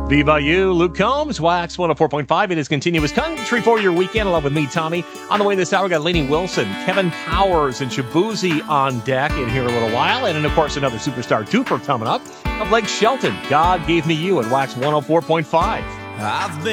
Viva you, Luke Combs, Wax 104.5. It is continuous country for your weekend, along with me, Tommy. On the way this hour, we got Lainey Wilson, Kevin Powers, and Shabuzi on deck in here a little while. And then, of course, another superstar twofer coming up of Blake Shelton. God Gave Me You at Wax 104.5. I've been